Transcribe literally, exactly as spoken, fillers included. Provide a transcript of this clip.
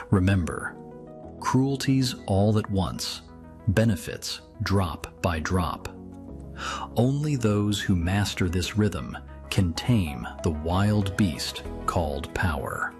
Remember, cruelties all at once, benefits drop by drop. Only those who master this rhythm can tame the wild beast called power.